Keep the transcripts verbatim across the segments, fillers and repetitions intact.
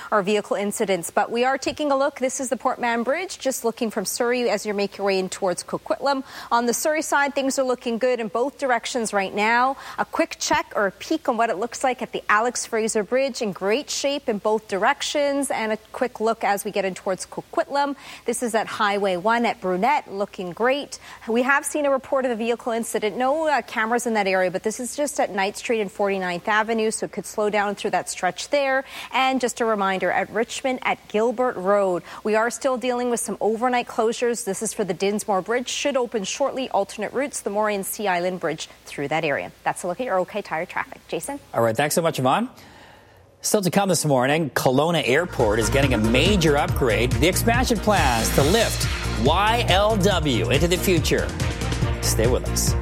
our vehicle incidents. But we are taking a look. This is the Port Mann Bridge, just looking from Surrey as you make your way in towards Coquitlam. On the Surrey side, things are looking good in both directions right now. A quick check or a peek on what it looks like at the Alex Fraser Bridge, in great shape in both directions. And a quick look as we get in towards Coquitlam. This is at Highway one at Brunette, looking great. We have seen a report of a vehicle incident. No uh, cameras in that area, but this is just at Knight Street and forty-ninth Avenue, so it could slow down through that stretch there. And just a reminder, at Richmond at Gilbert Road, we are still dealing with some overnight closures. This is for the Dinsmore Bridge. Should open shortly. Alternate routes, the Moray and Sea Island Bridge through that area. That's a look at your OK Tire traffic. Jason? All right, thanks so much, Yvonne. Still to come this morning, Kelowna Airport is getting a major upgrade. The expansion plans to lift Y L W into the future. Stay with us.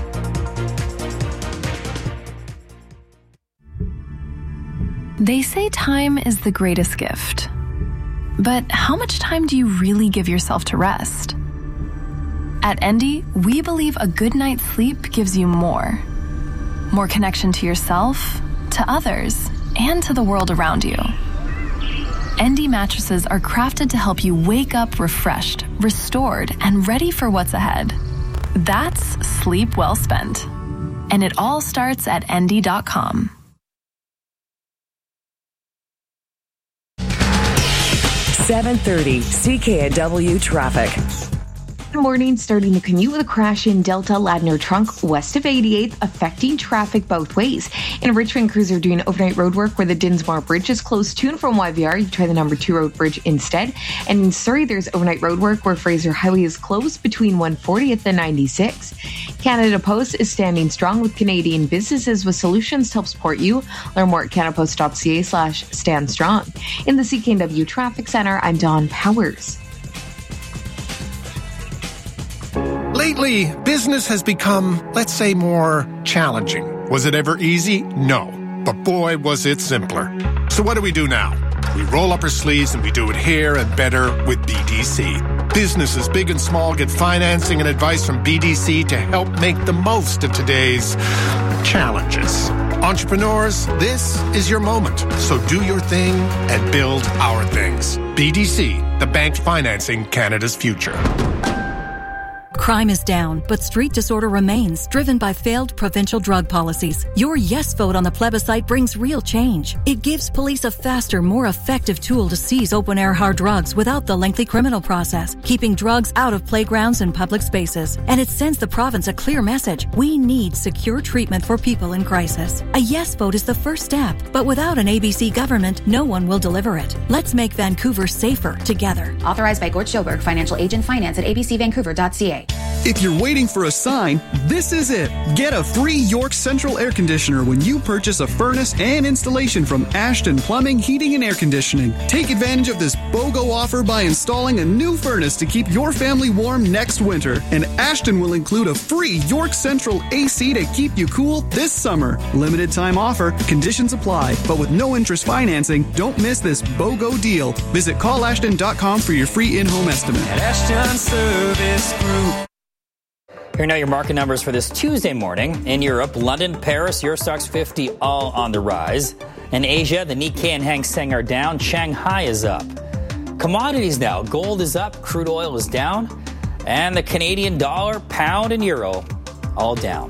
They say time is the greatest gift. But how much time do you really give yourself to rest? At Endy, we believe a good night's sleep gives you more. More connection to yourself, to others, and to the world around you. Endy mattresses are crafted to help you wake up refreshed, restored, and ready for what's ahead. That's sleep well spent. And it all starts at endy dot com. seven thirty C K N W traffic. Good morning. Starting the commute with a crash in Delta Ladner Trunk west of eighty-eighth, affecting traffic both ways. In Richmond, crews are doing overnight road work where the Dinsmore Bridge is closed to and from Y V R. You try the number two road bridge instead. And in Surrey, there's overnight road work where Fraser Highway is closed between one fortieth and ninety-sixth. Canada Post is standing strong with Canadian businesses with solutions to help support you. Learn more at canadapost dot c a slash stand strong. In the C K N W Traffic Center, I'm Dawn Powers. Lately, business has become, let's say, more challenging. Was it ever easy? No. But boy, was it simpler. So what do we do now? We roll up our sleeves and we do it here and better with B D C. Businesses big and small get financing and advice from B D C to help make the most of today's challenges. Entrepreneurs, this is your moment. So do your thing and build our things. B D C, the bank financing Canada's future. Crime is down, but street disorder remains, driven by failed provincial drug policies. Your yes vote on the plebiscite brings real change. It gives police a faster, more effective tool to seize open-air hard drugs without the lengthy criminal process, keeping drugs out of playgrounds and public spaces. And it sends the province a clear message. We need secure treatment for people in crisis. A yes vote is the first step, but without an A B C government, no one will deliver it. Let's make Vancouver safer together. Authorized by Gord Sjoberg, Financial Agent Finance at a b c vancouver dot c a. If you're waiting for a sign, this is it. Get a free York Central air conditioner when you purchase a furnace and installation from Ashton Plumbing, Heating and Air Conditioning. Take advantage of this BOGO offer by installing a new furnace to keep your family warm next winter. And Ashton will include a free York Central A C to keep you cool this summer. Limited time offer, conditions apply, but with no interest financing, don't miss this BOGO deal. Visit call ashton dot com for your free in-home estimate. At Ashton Service Group. Here now your market numbers for this Tuesday morning. In Europe, London, Paris, Eurostoxx fifty all on the rise. In Asia, the Nikkei and Hang Seng are down. Shanghai is up. Commodities now. Gold is up. Crude oil is down. And the Canadian dollar, pound, and euro all down.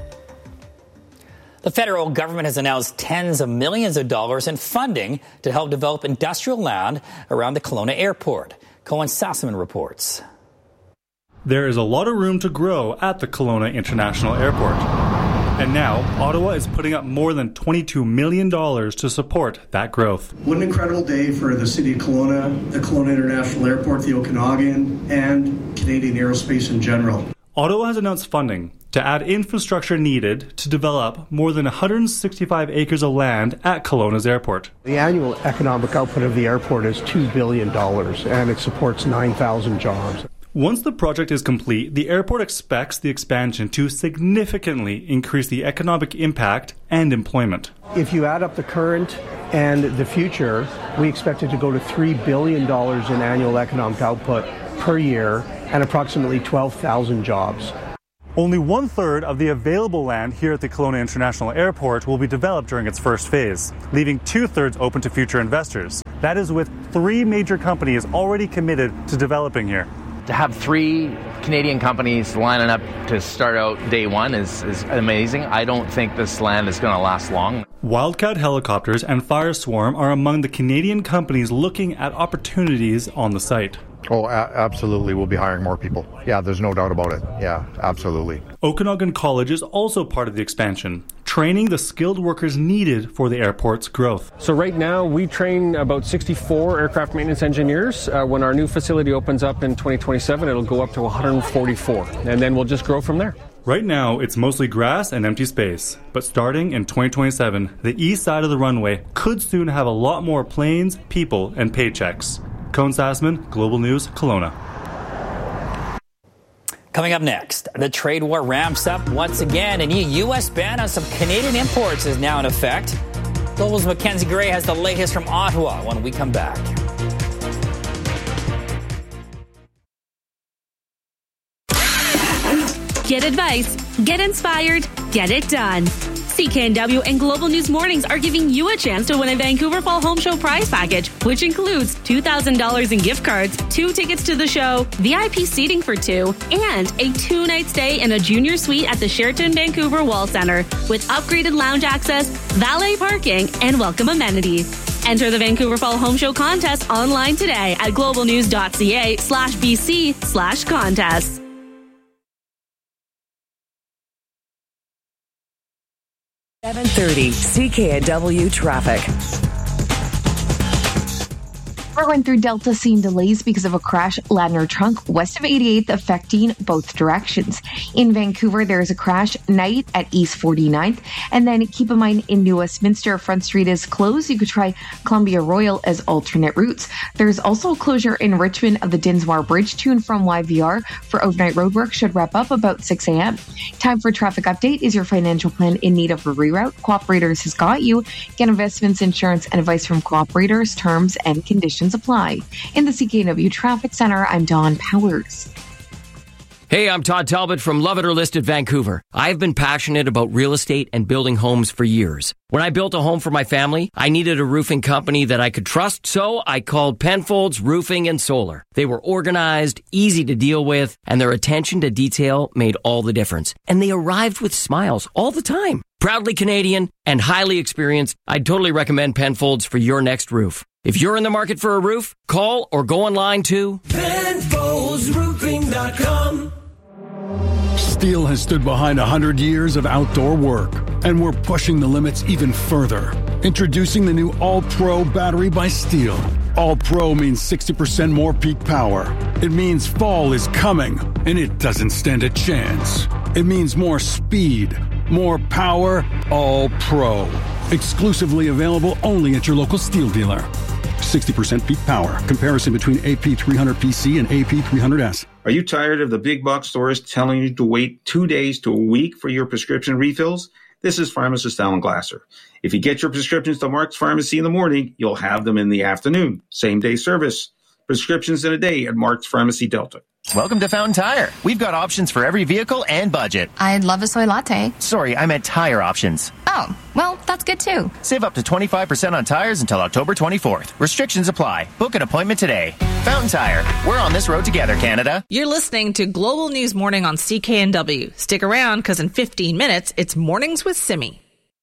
The federal government has announced tens of millions of dollars in funding to help develop industrial land around the Kelowna Airport. Cohen Sassaman reports. There is a lot of room to grow at the Kelowna International Airport. And now, Ottawa is putting up more than twenty-two million dollars to support that growth. What an incredible day for the City of Kelowna, the Kelowna International Airport, the Okanagan, and Canadian aerospace in general. Ottawa has announced funding to add infrastructure needed to develop more than one hundred sixty-five acres of land at Kelowna's airport. The annual economic output of the airport is two billion dollars, and it supports nine thousand jobs. Once the project is complete, the airport expects the expansion to significantly increase the economic impact and employment. If you add up the current and the future, we expect it to go to three billion dollars in annual economic output per year and approximately twelve thousand jobs. Only one-third of the available land here at the Kelowna International Airport will be developed during its first phase, leaving two-thirds open to future investors. That is with three major companies already committed to developing here. To have three Canadian companies lining up to start out day one is, is amazing. I don't think this land is going to last long. Wildcat Helicopters and Fireswarm are among the Canadian companies looking at opportunities on the site. Oh, a- absolutely. We'll be hiring more people. Yeah, there's no doubt about it. Yeah, absolutely. Okanagan College is also part of the expansion, training the skilled workers needed for the airport's growth. So right now we train about sixty-four aircraft maintenance engineers. Uh, when our new facility opens up in twenty twenty-seven, it'll go up to one hundred forty-four, and then we'll just grow from there. Right now, it's mostly grass and empty space. But starting in twenty twenty-seven, the east side of the runway could soon have a lot more planes, people, and paychecks. Cone Sassman, Global News, Kelowna. Coming up next, the trade war ramps up once again. A new U S ban on some Canadian imports is now in effect. Global's Mackenzie Gray has the latest from Ottawa when we come back. Get advice, get inspired, get it done. C K N W and Global News Mornings are giving you a chance to win a Vancouver Fall Home Show prize package, which includes two thousand dollars in gift cards, two tickets to the show, V I P seating for two, and a two-night stay in a junior suite at the Sheraton Vancouver Wall Centre with upgraded lounge access, valet parking, and welcome amenities. Enter the Vancouver Fall Home Show contest online today at globalnews.ca slash BC slash contest. seven thirty C K N W traffic. We're going through Delta seeing delays because of a crash Ladner Trunk west of eighty-eighth affecting both directions. In Vancouver, there is a crash night at East forty-ninth. And then keep in mind in New Westminster, Front Street is closed. You could try Columbia Royal as alternate routes. There's also a closure in Richmond of the Dinsmore Bridge to and from Y V R for overnight roadwork should wrap up about six a.m. Time for traffic update. Is your financial plan in need of a reroute? Cooperators has got you. Get investments, insurance, and advice from Cooperators. Terms and conditions apply. In the C K N W Traffic Center, I'm Dawn Powers. Hey, I'm Todd Talbot from Love It or List It Vancouver. I've been passionate about real estate and building homes for years. When I built a home for my family, I needed a roofing company that I could trust, so I called Penfolds Roofing and Solar. They were organized, easy to deal with, and their attention to detail made all the difference. And they arrived with smiles all the time. Proudly Canadian and highly experienced, I'd totally recommend Penfolds for your next roof. If you're in the market for a roof, call or go online to Penfolds Roofing dot com. Steel has stood behind one hundred years of outdoor work, and we're pushing the limits even further. Introducing the new All-Pro battery by Steel. All-Pro means sixty percent more peak power. It means fall is coming, and it doesn't stand a chance. It means more speed, more power, All-Pro. Exclusively available only at your local Steel dealer. sixty percent peak power. Comparison between A P three hundred P C and A P three hundred S. Are you tired of the big box stores telling you to wait two days to a week for your prescription refills? This is pharmacist Alan Glasser. If you get your prescriptions to Mark's Pharmacy in the morning, you'll have them in the afternoon. Same day service. Prescriptions in a day at Mark's Pharmacy Delta. Welcome to Fountain Tire. We've got options for every vehicle and budget. I'd love a soy latte. Sorry, I meant tire options. Oh, well, that's good too. Save up to twenty-five percent on tires until October twenty-fourth. Restrictions apply. Book an appointment today. Fountain Tire. We're on this road together, Canada. You're listening to Global News Morning on C K N W. Stick around, because in fifteen minutes, it's Mornings with Simi.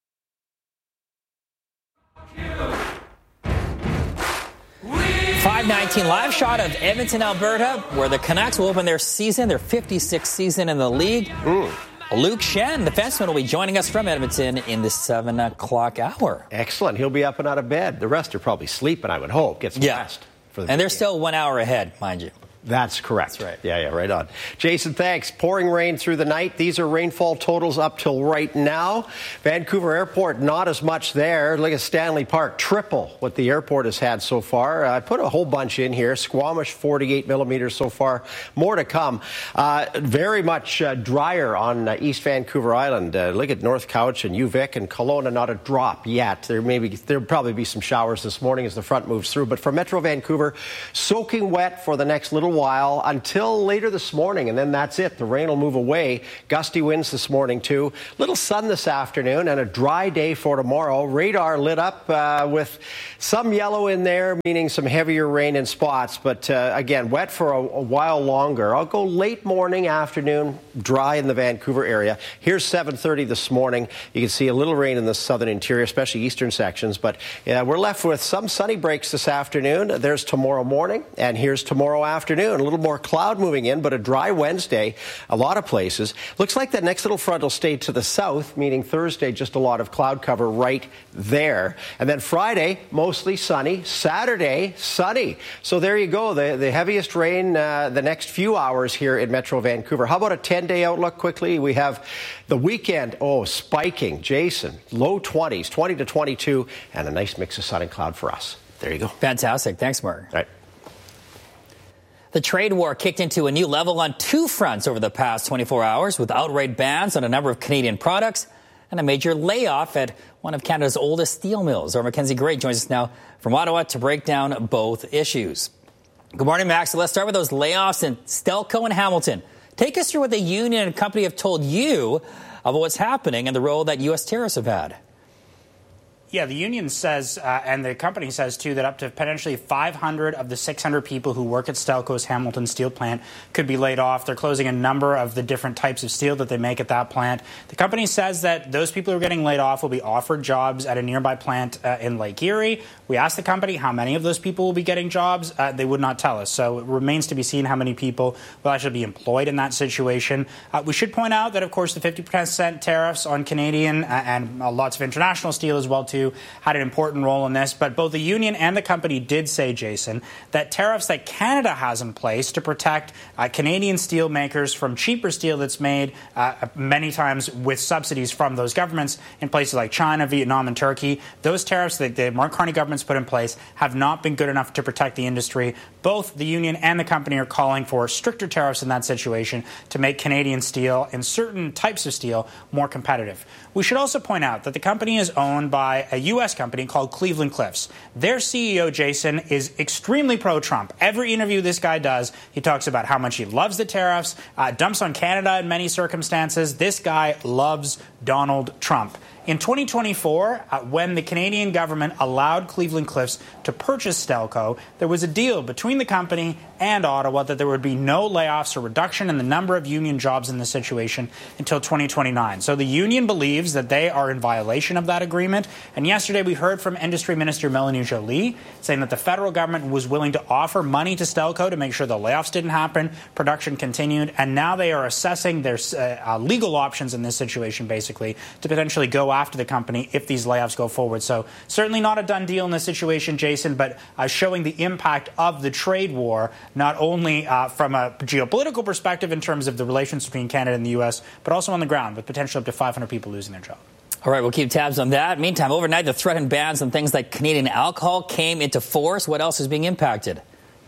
five nineteen live shot of Edmonton, Alberta, where the Canucks will open their season, their fifty-sixth season in the league. Mm. Luke Shen, the defenseman, will be joining us from Edmonton in the seven o'clock hour. Excellent. He'll be up and out of bed. The rest are probably sleeping, I would hope. Get some yeah. rest. For the and they're game. Still one hour ahead, mind you. That's correct. That's right. Yeah, yeah, right on. Jason, thanks. Pouring rain through the night. These are rainfall totals up till right now. Vancouver Airport, not as much there. Look at Stanley Park, triple what the airport has had so far. I put a whole bunch in here. Squamish, forty-eight millimeters so far. More to come. Uh, very much uh, drier on uh, East Vancouver Island. Uh, look at North Couch and Uvic and Kelowna, not a drop yet. There may be, there'll probably be some showers this morning as the front moves through. But for Metro Vancouver, soaking wet for the next little little while until later this morning, and then that's it. The rain will move away. Gusty winds this morning, too. Little sun this afternoon and a dry day for tomorrow. Radar lit up uh, with some yellow in there, meaning some heavier rain in spots. But uh, again, wet for a, a while longer. I'll go late morning, afternoon, dry in the Vancouver area. Here's seven thirty this morning. You can see a little rain in the southern interior, especially eastern sections. But yeah, we're left with some sunny breaks this afternoon. There's tomorrow morning, and here's tomorrow afternoon. A little more cloud moving in, but a dry Wednesday, a lot of places. Looks like that next little front will stay to the south, meaning Thursday, just a lot of cloud cover right there. And then Friday, mostly sunny. Saturday, sunny. So there you go, the, the heaviest rain uh, the next few hours here in Metro Vancouver. How about a ten-day outlook quickly? We have the weekend, oh, spiking. Jason, low twenties, twenty to twenty-two, and a nice mix of sun and cloud for us. There you go. Fantastic. Thanks, Mark. All right. The trade war kicked into a new level on two fronts over the past twenty-four hours, with outright bans on a number of Canadian products and a major layoff at one of Canada's oldest steel mills. Our Mackenzie Gray joins us now from Ottawa to break down both issues. Good morning, Max. So let's start with those layoffs in Stelco and Hamilton. Take us through what the union and company have told you about what's happening and the role that U S tariffs have had. Yeah, the union says, uh, and the company says, too, that up to potentially five hundred of the six hundred people who work at Stelco's Hamilton steel plant could be laid off. They're closing a number of the different types of steel that they make at that plant. The company says that those people who are getting laid off will be offered jobs at a nearby plant uh, in Lake Erie. We asked the company how many of those people will be getting jobs. Uh, they would not tell us. So it remains to be seen how many people will actually be employed in that situation. Uh, we should point out that, of course, the fifty percent tariffs on Canadian uh, and uh, lots of international steel as well, too, had an important role in this. But both the union and the company did say, Jason, that tariffs that Canada has in place to protect uh, Canadian steel makers from cheaper steel that's made uh, many times with subsidies from those governments in places like China, Vietnam, and Turkey, those tariffs that the Mark Carney government's put in place have not been good enough to protect the industry. Both the union and the company are calling for stricter tariffs in that situation to make Canadian steel and certain types of steel more competitive. We should also point out that the company is owned by a U S company called Cleveland-Cliffs. Their C E O, Jason, is extremely pro-Trump. Every interview this guy does, he talks about how much he loves the tariffs, uh, dumps on Canada in many circumstances. This guy loves Donald Trump. In twenty twenty-four, uh, when the Canadian government allowed Cleveland-Cliffs to purchase Stelco, there was a deal between the company and Ottawa that there would be no layoffs or reduction in the number of union jobs in the situation until twenty twenty-nine. So the union believes that they are in violation of that agreement. And yesterday we heard from Industry Minister Melanie Joly saying that the federal government was willing to offer money to Stelco to make sure the layoffs didn't happen, production continued, and now they are assessing their uh, uh, legal options in this situation, basically, to potentially go after the company if these layoffs go forward. So certainly not a done deal in this situation, Jason, but uh, showing the impact of the trade war, not only uh, from a geopolitical perspective in terms of the relations between Canada and the U S, but also on the ground, with potentially up to five hundred people losing their job. All right, we'll keep tabs on that. Meantime, overnight, the threatened bans on things like Canadian alcohol came into force. What else is being impacted?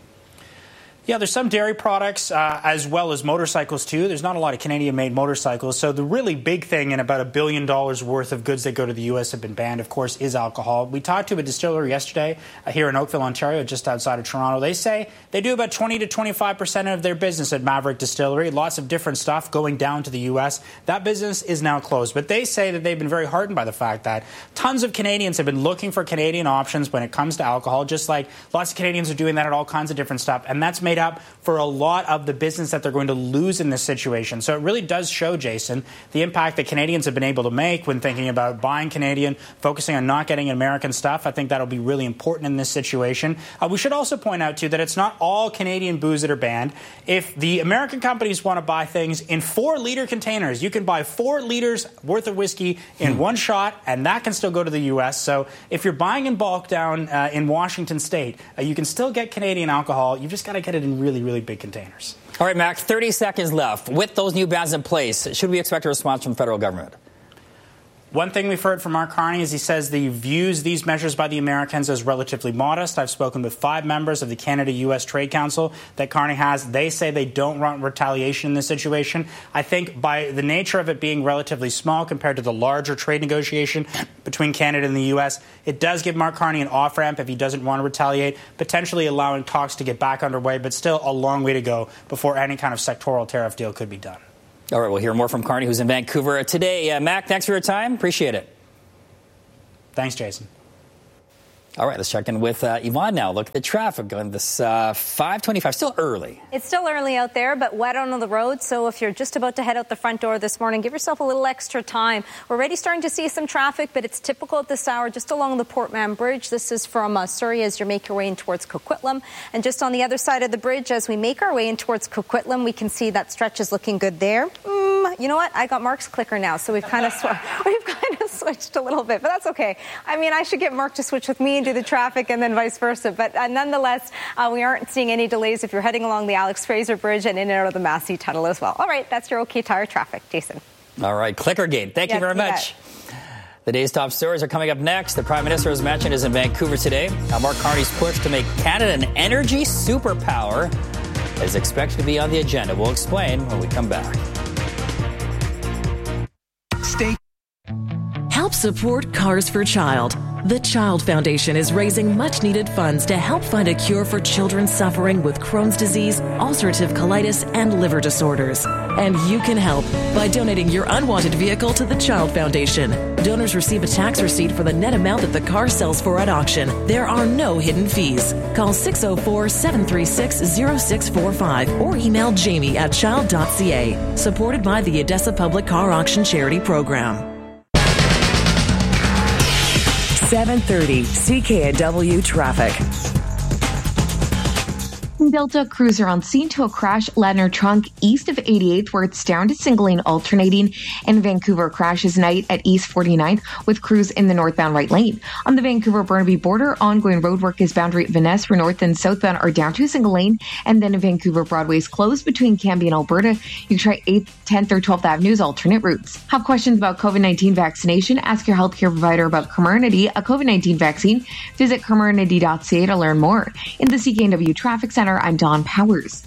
Yeah, there's some dairy products uh, as well as motorcycles, too. There's not a lot of Canadian-made motorcycles. So the really big thing, and about a billion dollars worth of goods that go to the U S have been banned, of course, is alcohol. We talked to a distillery yesterday uh, here in Oakville, Ontario, just outside of Toronto. They say they do about twenty to twenty-five percent of their business at Maverick Distillery. Lots of different stuff going down to the U S. That business is now closed. But they say that they've been very heartened by the fact that tons of Canadians have been looking for Canadian options when it comes to alcohol, just like lots of Canadians are doing that at all kinds of different stuff. And that's made up for a lot of the business that they're going to lose in this situation. So it really does show, Jason, the impact that Canadians have been able to make when thinking about buying Canadian, focusing on not getting American stuff. I think that'll be really important in this situation. Uh, we should also point out, too, that it's not all Canadian booze that are banned. If the American companies want to buy things in four-liter containers, you can buy four liters worth of whiskey in one shot, and that can still go to the U S. So if you're buying in bulk down uh, in Washington State, uh, you can still get Canadian alcohol. You've just got to get it in really, really big containers. All right, Max, thirty seconds left. With those new bans in place, should we expect a response from the federal government? One thing we've heard from Mark Carney is he says that he views these measures by the Americans as relatively modest. I've spoken with five members of the Canada-U S Trade Council that Carney has. They say they don't want retaliation in this situation. I think by the nature of it being relatively small compared to the larger trade negotiation between Canada and the U S, it does give Mark Carney an off-ramp if he doesn't want to retaliate, potentially allowing talks to get back underway, but still a long way to go before any kind of sectoral tariff deal could be done. All right, we'll hear more from Carney, who's in Vancouver today. Uh, Mac, thanks for your time. Appreciate it. Thanks, Jason. All right, let's check in with uh, Yvonne now. Look at the traffic on this uh, five twenty-five. Still early. It's still early out there, but wet on the road. So if you're just about to head out the front door this morning, give yourself a little extra time. We're already starting to see some traffic, but it's typical at this hour just along the Port Mann Bridge. This is from uh, Surrey as you make your way in towards Coquitlam. And just on the other side of the bridge, as we make our way in towards Coquitlam, we can see that stretch is looking good there. Mm, you know what? I got Mark's clicker now, so we've kind of sw- we've kind of switched a little bit, but that's okay. I mean, I should get Mark to switch with me and do the traffic and then vice versa. But uh, nonetheless, uh, we aren't seeing any delays if you're heading along the Alex Fraser Bridge and in and out of the Massey Tunnel as well. All right, that's your OK Tire traffic. Jason. All right, Clickergate. Thank yes, you very much. The day's top stories are coming up next. The Prime Minister, as mentioned, is in Vancouver today. Now, Mark Carney's push to make Canada an energy superpower is expected to be on the agenda. We'll explain when we come back. Stay. Help support Cars for Child. The Child Foundation is raising much-needed funds to help find a cure for children suffering with Crohn's disease, ulcerative colitis, and liver disorders. And you can help by donating your unwanted vehicle to the Child Foundation. Donors receive a tax receipt for the net amount that the car sells for at auction. There are no hidden fees. Call six oh four, seven three six, oh six four five or email jamie at child dot c a. Supported by the Odessa Public Car Auction Charity Program. seven thirty C K N W traffic. Delta cruiser on scene to a crash, Ladner trunk east of eighty-eighth, where it's down to single lane alternating. And Vancouver crashes night at East forty-ninth with crews in the northbound right lane. On the Vancouver-Burnaby border, ongoing roadwork is boundary Vanessa for north and southbound are down to a single lane. And then in Vancouver, Broadway is closed between Cambie and Alberta. You can try eighth, tenth, or twelfth Avenue's alternate routes. Have questions about COVID nineteen vaccination? Ask your healthcare provider about Comirnaty, a COVID nineteen vaccine. Visit comirnaty dot c a to learn more. In the C K N W Traffic Center, I'm Dawn Powers.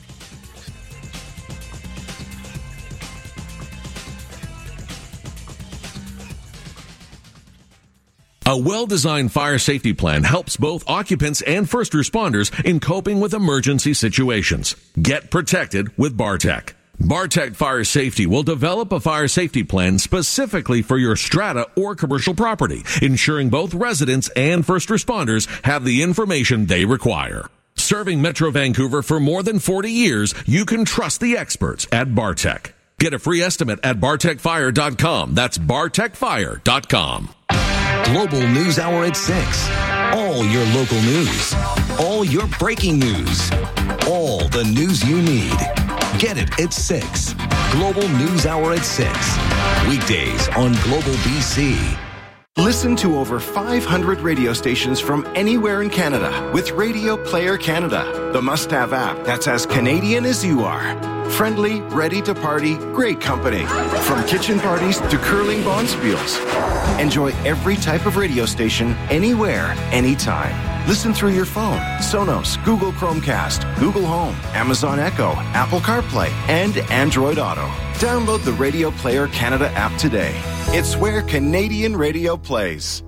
A well-designed fire safety plan helps both occupants and first responders in coping with emergency situations. Get protected with Bartec. Bartec Fire Safety will develop a fire safety plan specifically for your strata or commercial property, ensuring both residents and first responders have the information they require. Serving Metro Vancouver for more than forty years, you can trust the experts at Bartec. Get a free estimate at bartec fire dot com. That's bartec fire dot com. Global News Hour at six. All your local news. All your breaking news. All the news you need. Get it at six. Global News Hour at six. Weekdays on Global B C. Listen to over five hundred radio stations from anywhere in Canada with Radio Player Canada, the must-have app that's as Canadian as you are. Friendly, ready to party, great company. From kitchen parties to curling bonspiels. Enjoy every type of radio station, anywhere, anytime. Listen through your phone, Sonos, Google Chromecast, Google Home, Amazon Echo, Apple CarPlay, and Android Auto. Download the Radio Player Canada app today. It's where Canadian radio plays.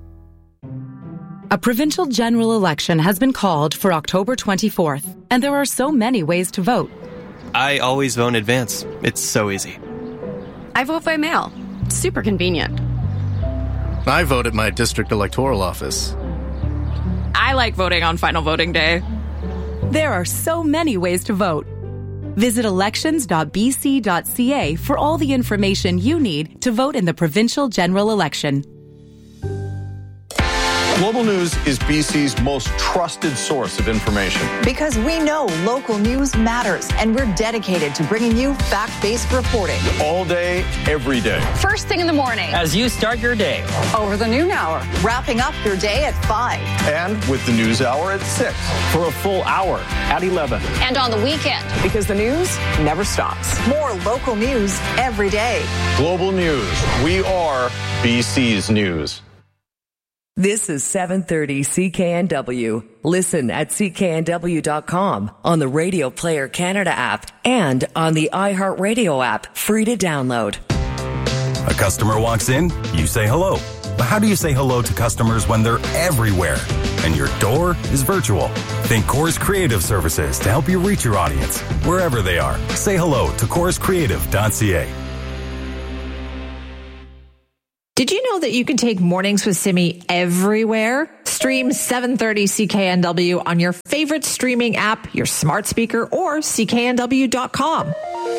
A provincial general election has been called for October twenty-fourth, and there are so many ways to vote. I always vote in advance. It's so easy. I vote by mail. Super convenient. I vote at my district electoral office. I like voting on final voting day. There are so many ways to vote. Visit elections dot b c dot c a for all the information you need to vote in the provincial general election. Global News is B C's most trusted source of information. Because we know local news matters, and we're dedicated to bringing you fact-based reporting. All day, every day. First thing in the morning. As you start your day. Over the noon hour. Wrapping up your day at five. And with the news hour at six. For a full hour at eleven. And on the weekend. Because the news never stops. More local news every day. Global News. We are B C's News. This is seven thirty C K N W. Listen at C K N W dot com, on the Radio Player Canada app, and on the iHeartRadio app, free to download. A customer walks in, you say hello. But how do you say hello to customers when they're everywhere and your door is virtual? Think Coors Creative Services to help you reach your audience wherever they are. Say hello to Coors Creative dot C A. Did you know that you can take Mornings with Simi everywhere? Stream seven thirty C K N W on your favorite streaming app, your smart speaker, or C K N W dot com.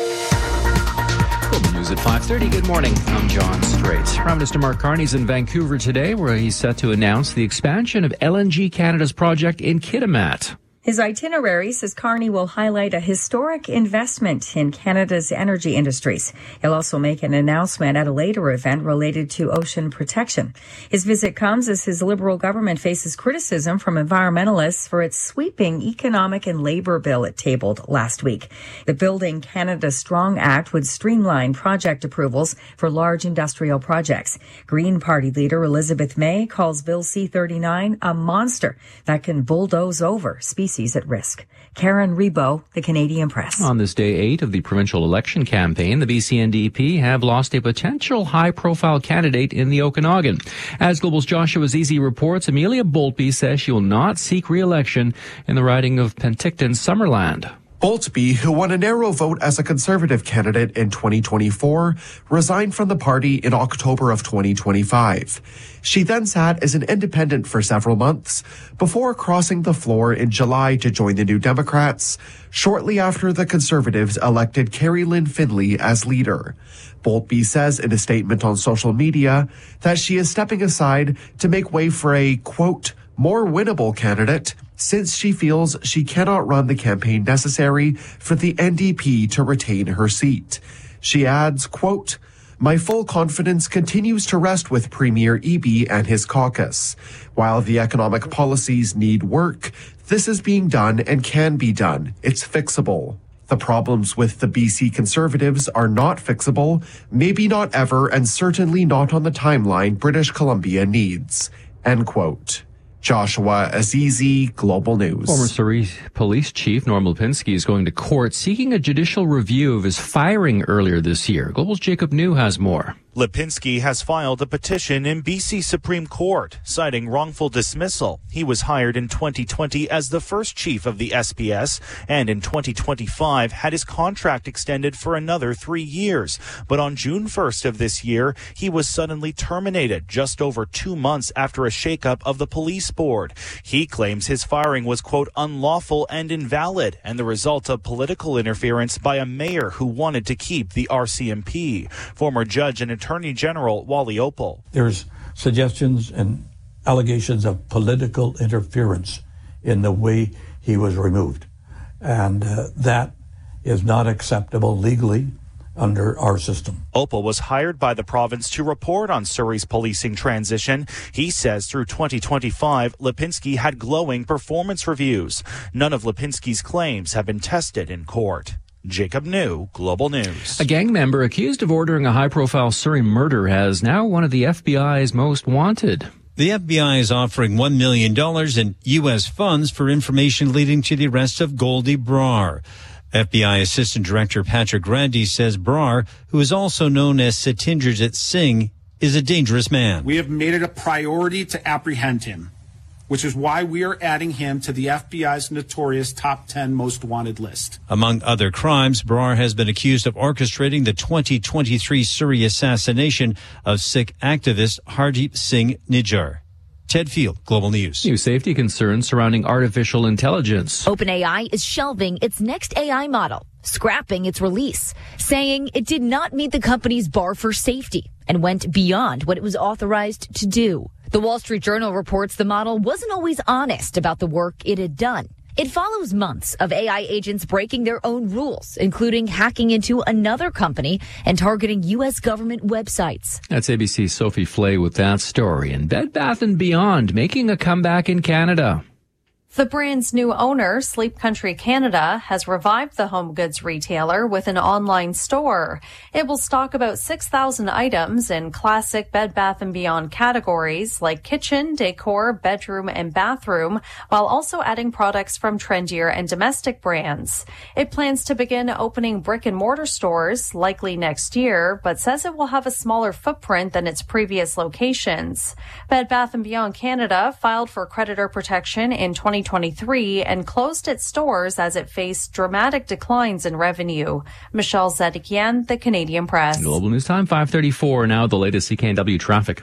Global News at five thirty. Good morning. I'm John Strait. Prime Minister Mark Carney's in Vancouver today, where he's set to announce the expansion of L N G Canada's project in Kitimat. His itinerary says Carney will highlight a historic investment in Canada's energy industries. He'll also make an announcement at a later event related to ocean protection. His visit comes as his Liberal government faces criticism from environmentalists for its sweeping economic and labor bill it tabled last week. The Building Canada Strong Act would streamline project approvals for large industrial projects. Green Party leader Elizabeth May calls Bill C thirty-nine a monster that can bulldoze over species at risk. Karen Rebo, The Canadian Press. On this day eight of the provincial election campaign, the B C N D P have lost a potential high-profile candidate in the Okanagan. As Global's Joshua Zizi reports, Amelia Boltby says she will not seek re-election in the riding of Penticton-Summerland. Boltby, who won a narrow vote as a Conservative candidate in twenty twenty-four, resigned from the party in October of twenty twenty-five. She then sat as an independent for several months before crossing the floor in July to join the New Democrats, shortly after the Conservatives elected Carrie Lynn Finley as leader. Boltby says in a statement on social media that she is stepping aside to make way for a, quote, more winnable candidate, since she feels she cannot run the campaign necessary for the N D P to retain her seat. She adds, quote, my full confidence continues to rest with Premier Eby and his caucus. While the economic policies need work, this is being done and can be done. It's fixable. The problems with the B C Conservatives are not fixable, maybe not ever, and certainly not on the timeline British Columbia needs. End quote. Joshua Azizi, Global News. Former Surrey Police Chief Norm Lipinski is going to court seeking a judicial review of his firing earlier this year. Global's Jacob New has more. Lipinski has filed a petition in B C Supreme Court, citing wrongful dismissal. He was hired in twenty twenty as the first chief of the S P S, and in twenty twenty-five had his contract extended for another three years. But on June first of this year, he was suddenly terminated just over two months after a shakeup of the police board. He claims his firing was, quote, unlawful and invalid, and the result of political interference by a mayor who wanted to keep the R C M P. Former judge and Attorney General Wally Opal. There's suggestions and allegations of political interference in the way he was removed. And uh, that is not acceptable legally under our system. Opal was hired by the province to report on Surrey's policing transition. He says through twenty twenty-five, Lipinski had glowing performance reviews. None of Lipinski's claims have been tested in court. Jacob New, Global News. A gang member accused of ordering a high-profile Surrey murder has now one of the F B I's most wanted. The F B I is offering one million dollars in U S funds for information leading to the arrest of Goldie Brar. F B I Assistant Director Patrick Grandi says Brar, who is also known as Satindrajit Singh, is a dangerous man. We have made it a priority to apprehend him, which is why we are adding him to the F B I's notorious top ten most wanted list. Among other crimes, Brar has been accused of orchestrating the twenty twenty-three Surrey assassination of Sikh activist Hardeep Singh Nijjar. Ted Field, Global News. New safety concerns surrounding artificial intelligence. OpenAI is shelving its next A I model, scrapping its release, saying it did not meet the company's bar for safety and went beyond what it was authorized to do. The Wall Street Journal reports the model wasn't always honest about the work it had done. It follows months of A I agents breaking their own rules, including hacking into another company and targeting U S government websites. That's A B C's Sophie Flay with that story. And Bed Bath and Beyond making a comeback in Canada. The brand's new owner, Sleep Country Canada, has revived the home goods retailer with an online store. It will stock about six thousand items in classic Bed Bath and Beyond categories like kitchen, decor, bedroom, and bathroom, while also adding products from trendier and domestic brands. It plans to begin opening brick and mortar stores, likely next year, but says it will have a smaller footprint than its previous locations. Bed Bath and Beyond Canada filed for creditor protection in twenty twenty-three and closed its stores as it faced dramatic declines in revenue. Michelle Zedekian, The Canadian Press. Global News Time, five thirty-four. Now the latest C K N W traffic.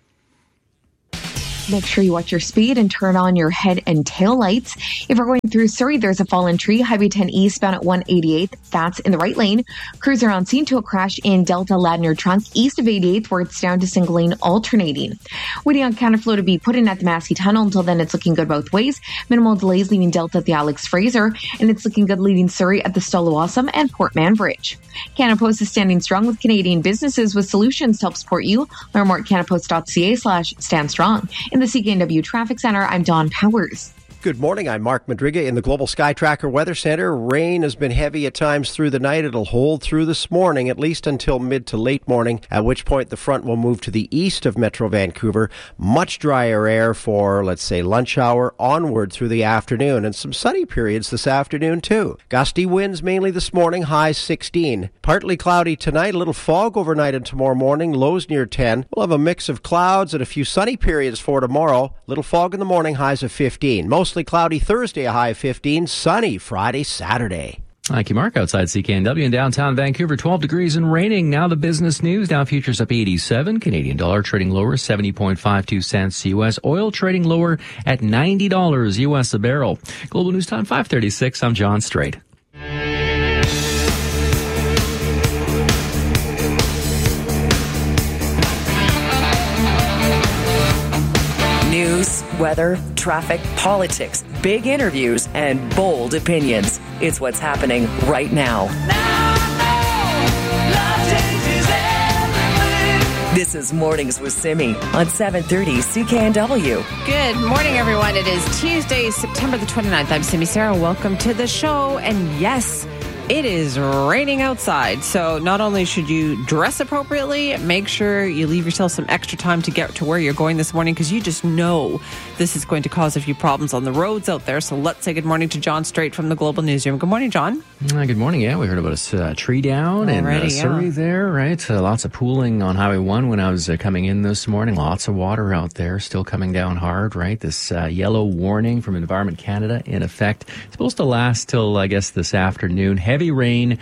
Make sure you watch your speed and turn on your head and tail lights. If we're going through Surrey, there's a fallen tree. Highway ten eastbound at one eighty-eighth. That's in the right lane. Crews are on scene to a crash in Delta Ladner Trunk east of eighty-eighth, where it's down to single lane alternating. Waiting on counterflow to be put in at the Maskey Tunnel. Until then, it's looking good both ways. Minimal delays leaving Delta at the Alex Fraser, and it's looking good leading Surrey at the Stolawassam and Port Mann Bridge. Canada Post is standing strong with Canadian businesses with solutions to help support you. Learn more at canadapost.ca slash stand strong. In the C K N W Traffic Center, I'm Dawn Powers. Good morning. I'm Mark Madriga in the Global Sky Tracker Weather Center. Rain has been heavy at times through the night. It'll hold through this morning, at least until mid to late morning, at which point the front will move to the east of Metro Vancouver. Much drier air for, let's say, lunch hour onward through the afternoon, and some sunny periods this afternoon, too. Gusty winds mainly this morning, highs sixteen. Partly cloudy tonight, a little fog overnight and tomorrow morning, lows near ten. We'll have a mix of clouds and a few sunny periods for tomorrow. Little fog in the morning, highs of fifteen. Most Mostly cloudy Thursday, a high of fifteen. Sunny Friday, Saturday. Thank you, Mark. Outside C K N W in downtown Vancouver, twelve degrees and raining. Now the business news. Dow futures up eighty-seven. Canadian dollar trading lower, seventy point five two cents U S. Oil trading lower at ninety dollars U S a barrel. Global News Time, five thirty-six. I'm John Strait. News, weather, traffic, politics, big interviews, and bold opinions. It's what's happening right now. This is Mornings with Simi on seven thirty C K N W. Good morning, everyone. It is Tuesday, September the twenty-ninth. I'm Simi Sarah. Welcome to the show. And yes, it is raining outside, so not only should you dress appropriately, make sure you leave yourself some extra time to get to where you're going this morning, because you just know this is going to cause a few problems on the roads out there. So let's say good morning to John Strait from the Global Newsroom. Good morning, John. Uh, good morning. Yeah, we heard about a uh, tree down in uh, Surrey yeah. there, right? Uh, lots of pooling on Highway one when I was uh, coming in this morning. Lots of water out there, still coming down hard, right? This uh, yellow warning from Environment Canada in effect. It's supposed to last till, I guess, this afternoon. Heavy rain.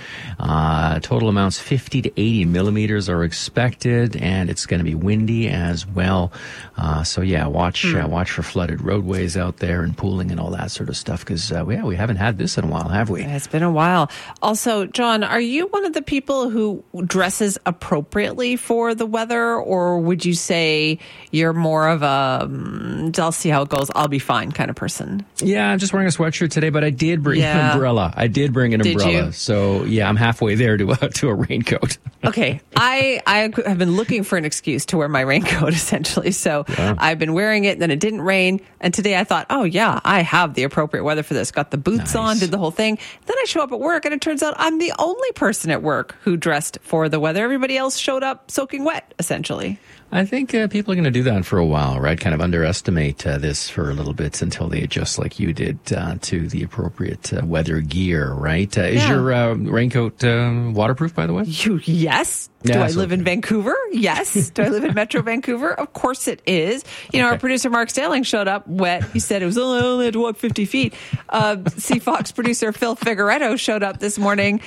Uh, total amounts fifty to eighty millimeters are expected, and it's going to be windy as well. Uh, so yeah, watch hmm. uh, watch for flooded roadways out there and pooling and all that sort of stuff, because uh, yeah, we haven't had this in a while, have we? It's been a while. Also, John, are you one of the people who dresses appropriately for the weather, or would you say you're more of a um, I'll see how it goes, I'll be fine kind of person? Yeah, I'm just wearing a sweatshirt today, but I did bring yeah. an umbrella. I did bring an did umbrella. You? So yeah, I'm halfway there to a, to a raincoat. Okay, I I have been looking for an excuse to wear my raincoat essentially. So yeah. I've been wearing it, then it didn't rain, and today I thought, oh yeah, I have the appropriate weather for this. Got the boots nice. on, did the whole thing. Then I show up at work, and it turns out I'm the only person at work who dressed for the weather. Everybody else showed up soaking wet, essentially. I think uh, people are going to do that for a while, right? Kind of underestimate uh, this for a little bit until they adjust, like you did, uh, to the appropriate uh, weather gear, right? Uh, is yeah. your uh, raincoat uh, waterproof, by the way? You, yes. Yeah, do I live okay. in Vancouver? Yes. Do I live in Metro Vancouver? Of course it is. You know, okay. Our producer Mark Staling showed up wet. He said it was only, only had to walk fifty feet. Uh, C Fox producer Phil Figueredo showed up this morning,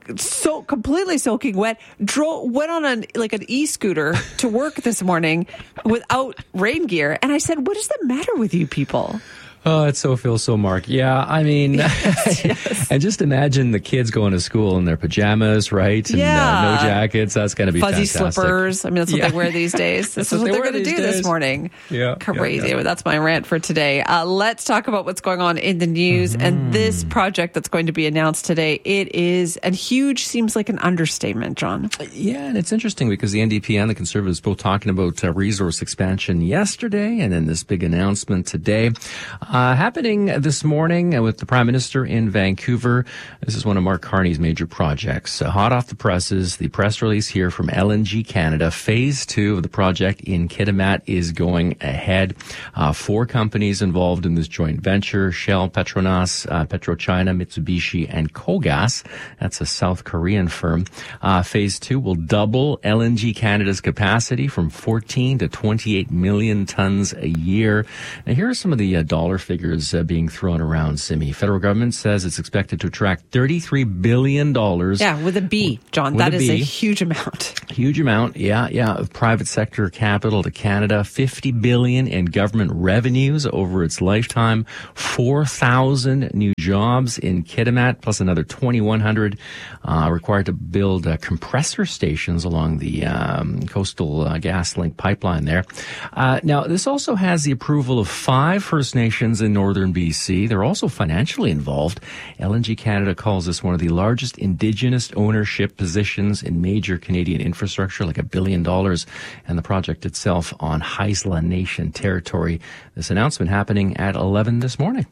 so completely soaking wet, drove, went on a, like an e-scooter to work this morning without rain gear. And I said, what is the matter with you people? Oh, it so feels so Mark. Yeah, I mean, Yes, yes. and just imagine the kids going to school in their pajamas, right? And Yeah. uh, no jackets. That's going to be Fuzzy fantastic. slippers. I mean, that's what Yeah. they wear these days. This That's is what what they they're wear going to these do this days. morning. Yeah, Crazy. yeah, yeah. But that's my rant for today. Uh, let's talk about what's going on in the news. And this project that's going to be announced today, it is, and huge seems like an understatement, John. Yeah, and it's interesting because the N D P and the Conservatives both talking about uh, resource expansion yesterday and then this big announcement today. Uh, happening this morning with the Prime Minister in Vancouver. This is one of Mark Carney's major projects. Uh, hot off the presses, the press release here from L N G Canada. Phase two of the project in Kitimat is going ahead. Uh, four companies involved in this joint venture: Shell, Petronas, uh, PetroChina, Mitsubishi, and Kogas. That's a South Korean firm. Uh, phase two will double L N G Canada's capacity from fourteen to twenty-eight million tons a year. Now, here are some of the uh, dollar figures uh, being thrown around, Simi. Federal government says it's expected to attract thirty-three billion dollars. Yeah, with a B, John. With That a is a B. huge amount. Huge amount, yeah, yeah, of private sector capital to Canada, fifty billion in government revenues over its lifetime, four thousand new jobs in Kitimat, plus another twenty-one hundred uh, required to build uh, compressor stations along the um, coastal uh, gas link pipeline there. Uh, now, this also has the approval of five First Nations in northern B C. They're also financially involved. L N G Canada calls this one of the largest Indigenous ownership positions in major Canadian infrastructure, like a billion dollars, and the project itself on Haisla Nation territory. This announcement happening at eleven this morning.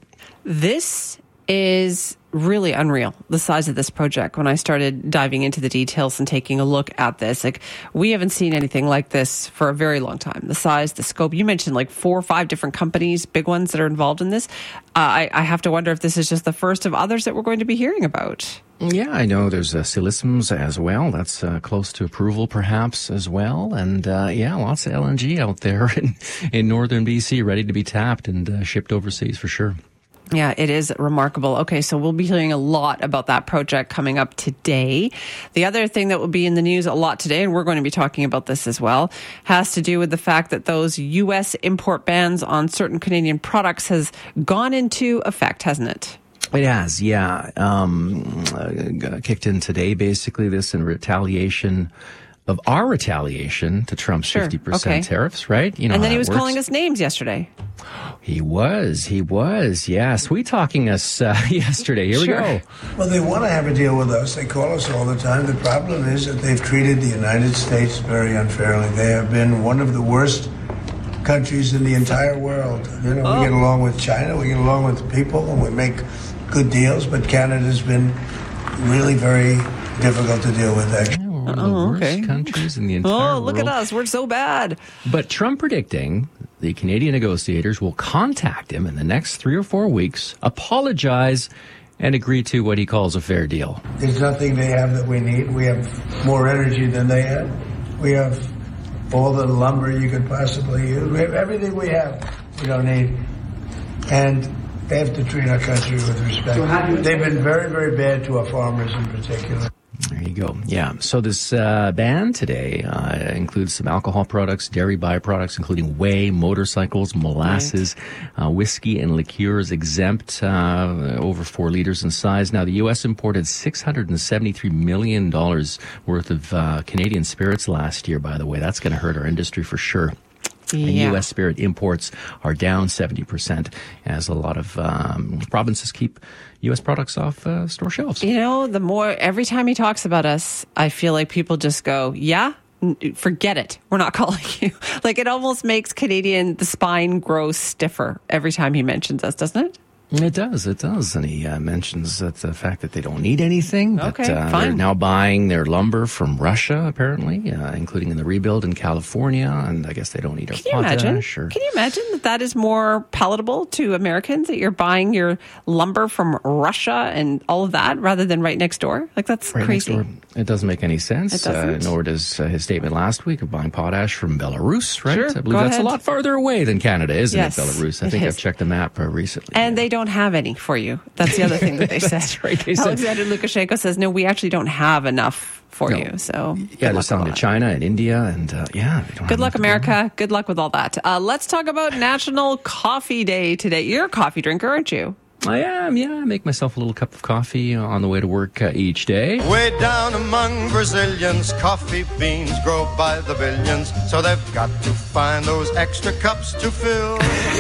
This is really unreal, the size of this project. When I started diving into the details and taking a look at this, like, we haven't seen anything like this for a very long time. The size, the scope. You mentioned like four or five different companies, big ones that are involved in this. Uh, I, I have to wonder if this is just the first of others that we're going to be hearing about. Yeah, I know there's uh, Silisms as well. That's uh, close to approval, perhaps, as well. And, uh, yeah, lots of L N G out there in, in northern B C ready to be tapped and uh, shipped overseas for sure. Yeah, it is remarkable. Okay, so we'll be hearing a lot about that project coming up today. The other thing that will be in the news a lot today, and we're going to be talking about this as well, has to do with the fact that those U S import bans on certain Canadian products has gone into effect, hasn't it? It has, yeah. Um, uh, kicked in today, basically, this in retaliation of our retaliation to Trump's Sure, fifty percent okay. tariffs, right? You know and then how he that was works. calling us names yesterday. He was, he was, yeah. Sweet talking us uh, yesterday. Here Sure. we go. Well, they want to have a deal with us. They call us all the time. The problem is that they've treated the United States very unfairly. They have been one of the worst countries in the entire world. You know, Oh. we get along with China, we get along with people, and we make good deals, but Canada's been really very difficult to deal with, actually. One of the Oh, worst okay. countries in the entire Oh, look world. at us. We're so bad. But Trump predicting the Canadian negotiators will contact him in the next three or four weeks, apologize, and agree to what he calls a fair deal. There's nothing they have that we need. We have more energy than they have. We have all the lumber you could possibly use. We have everything we have we don't need. And they have to treat our country with respect. They've been very, very bad to our farmers in particular. There you go. Yeah. So this uh, ban today uh, includes some alcohol products, dairy byproducts, including whey, motorcycles, molasses, uh, whiskey, and liqueurs exempt uh, over four liters in size. Now, the U S imported six hundred seventy-three million dollars worth of uh, Canadian spirits last year, by the way. That's going to hurt our industry for sure. And Yeah. U S spirit imports are down seventy percent as a lot of um, provinces keep U S products off uh, store shelves. You know, the more, every time he talks about us, I feel like people just go, yeah, n- forget it. We're not calling you. Like, it almost makes Canadian, the spine grow stiffer every time he mentions us, doesn't it? It does, it does. And he uh, mentions that the fact that they don't need anything. Okay, that, uh, fine. They're now buying their lumber from Russia, apparently, uh, including in the rebuild in California. And I guess they don't need our Can you imagine? potash. Or, Can you imagine that that is more palatable to Americans, that you're buying your lumber from Russia and all of that rather than right next door? Like, that's Right next crazy. door. It doesn't make any sense. It doesn't. Uh, nor does uh, his statement last week of buying potash from Belarus, right? Sure, I believe go that's ahead. a lot farther away than Canada, isn't Yes, it, Belarus? I it think is. I've checked the map uh, recently. And they don't don't have any for you. That's the other thing that they said. That's right. They said, Alexander Lukashenko says, no, we actually don't have enough for no. you. So yeah, they're selling to China and India, and uh, yeah. They don't good luck, America. Go. Good luck with all that. Uh, let's talk about National Coffee Day today. You're a coffee drinker, aren't you? I am, yeah. I make myself a little cup of coffee on the way to work uh, each day. Way down among Brazilians, coffee beans grow by the billions, so they've got to find those extra cups to fill.